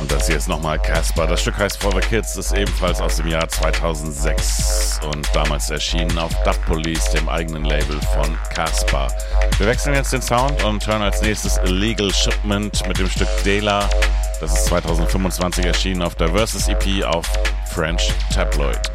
Das hier ist nochmal Casper. Das Stück heißt For the Kids, ist ebenfalls aus dem Jahr 2006 und damals erschienen auf Dub Police, dem eigenen Label von Casper. Wir wechseln jetzt den Sound und hören als nächstes Illegal Shipment mit dem Stück Dela. Das ist 2025 erschienen auf der Versus EP auf French Tabloid.